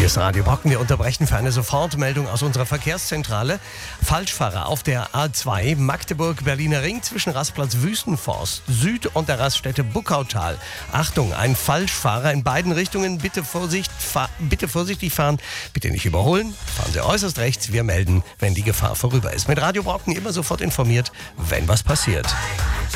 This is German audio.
ist Radio Brocken. Wir unterbrechen für eine Sofortmeldung aus unserer Verkehrszentrale. Falschfahrer auf der A2 Magdeburg-Berliner Ring zwischen Rastplatz Wüstenforst Süd und der Raststätte Buckautal. Achtung, ein Falschfahrer in beiden Richtungen. Bitte vorsichtig fahren, bitte nicht überholen. Fahren Sie äußerst rechts. Wir melden, wenn die Gefahr vorüber ist. Mit Radio Brocken immer sofort informiert, wenn was passiert.